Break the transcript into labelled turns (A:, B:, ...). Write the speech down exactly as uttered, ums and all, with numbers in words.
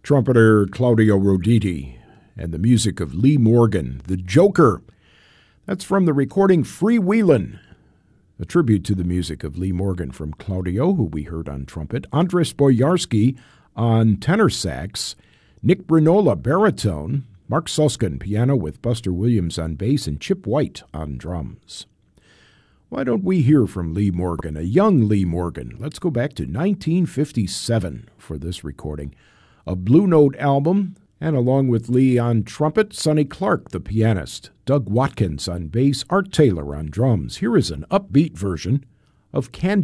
A: trumpeter Claudio Roditi, and the music of Lee Morgan, The Joker. That's from the recording Freewheelin', a tribute to the music of Lee Morgan from Claudio, who we heard on trumpet, Andres Boyarsky on tenor sax, Nick Brinola baritone, Mark Suskin piano with Buster Williams on bass, and Chip White on drums. Why don't we hear from Lee Morgan, a young Lee Morgan? Let's go back to nineteen fifty-seven for this recording. A Blue Note album, and along with Lee on trumpet, Sonny Clark, the pianist, Doug Watkins on bass, Art Taylor on drums. Here is an upbeat version of Candy.